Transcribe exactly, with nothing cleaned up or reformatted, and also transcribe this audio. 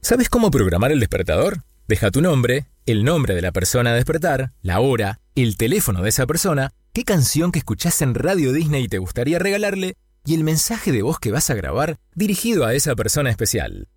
¿Sabes cómo programar el despertador? Deja tu nombre, el nombre de la persona a despertar, la hora, el teléfono de esa persona, qué canción que escuchás en Radio Disney te gustaría regalarle y el mensaje de voz que vas a grabar dirigido a esa persona especial.